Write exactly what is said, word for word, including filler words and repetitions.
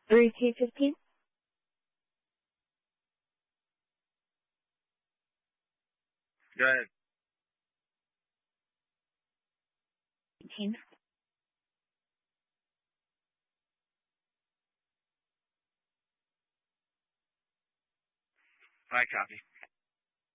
three T fifteen. Go ahead. eighteen. I copy.